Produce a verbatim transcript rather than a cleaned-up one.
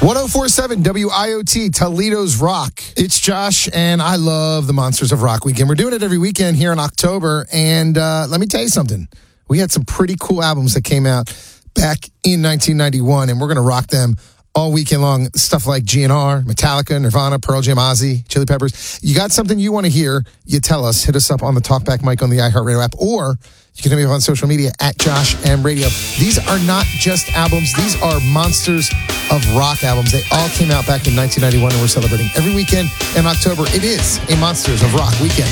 one oh four point seven W I O T, Toledo's Rock. It's Josh, and I love the Monsters of Rock weekend. We're doing it every weekend here in October, and uh, let me tell you something. We had some pretty cool albums that came out back in nineteen ninety-one, and we're going to rock them all weekend long. Stuff like G N R, Metallica, Nirvana, Pearl Jam, Ozzy, Chili Peppers. You got something you want to hear, you tell us. Hit us up on the Talkback mic on the iHeartRadio app, or you can hit me up on social media at Josh M Radio. These are not just albums. These are Monsters of Rock albums. They all came out back in nineteen ninety-one, and we're celebrating every weekend in October. It is a Monsters of Rock weekend.